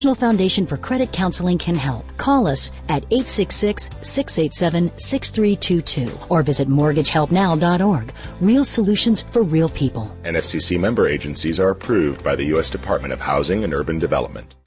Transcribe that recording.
National Foundation for Credit Counseling can help. Call us at 866-687-6322 or visit mortgagehelpnow.org. Real solutions for real people. NFCC member agencies are approved by the U.S. Department of Housing and Urban Development.